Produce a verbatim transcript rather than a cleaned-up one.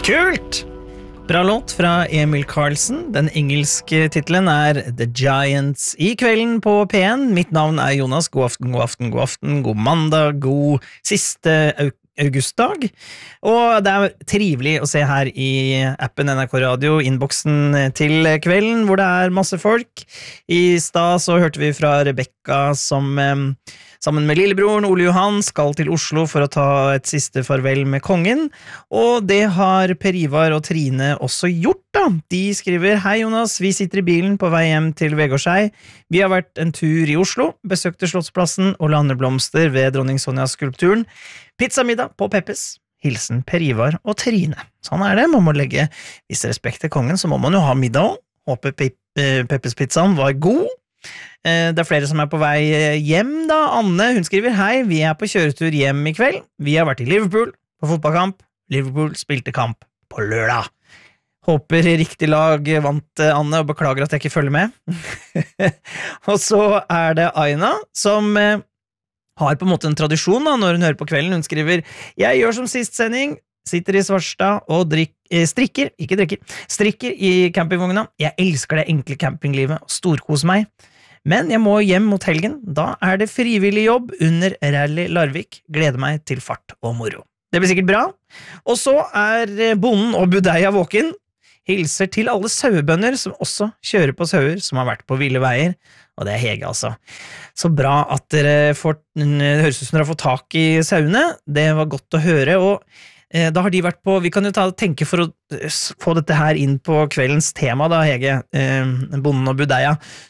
Kult! Bra låt fra Emil Karlsen. Den engelske titelen er The Giants. I kvelden på P en. Mitt navn er Jonas. God aften, god aften, god aften. God mandag, god siste augustdag. Og det er trivelig å se her i appen N R K Radio, innboksen til kvelden, hvor det er masse folk. I stad så hørte vi fra Rebecca som eh, sammen med lillebroren Ole Johan skal til Oslo for å ta et siste farvel med kongen, og det har Per Ivar og Trine også gjort da. De skriver: Hei Jonas, vi sitter i bilen på vei hjem til Vegårshei. Vi har vært en tur i Oslo, besøkte Slottsplassen og lander blomster ved Dronning Sonjas skulpturen. Pizzamiddag på Peppes. Hilsen Per Ivar og Trine. Sånn er det, man må legge viss respekt til kongen, så må man jo ha middag også. Håper Peppes pizzaen var god. Det er flere som er på vei hjem da. Anne, hun skriver: Hei, vi er på kjøretur hjem i kveld. Vi har vært i Liverpool på fotballkamp. Liverpool spilte kamp på lørdag. Håper riktig lag vant, Anne, og beklager at jeg ikke følger med. Og så er det Aina som eh, har på en måte en tradisjon da, når hun hører på kvelden. Hun skriver: Jeg gjør som sist sending, sitter i Svarstad og drikk, eh, strikker, ikke drikker, strikker i campingvogna. Jeg elsker det enkle campinglivet og storkos meg. Men jeg må hjem mot helgen, da er det frivillig jobb under Rally Larvik. Gleder meg til fart og moro. Det blir sikkert bra. Og så er bonden og budeia våken. Hilser til alle sauebønder som også kjører på sauer som har vært på ville veier. Og det er Hege altså. Så bra at dere får, det høres ut som dere har fått tak i sauene. Det var godt å høre, og eh, da har de vært på, vi kan jo ta, tenke for å få dette her inn på kveldens tema da, Hege, eh, bonden og budeia.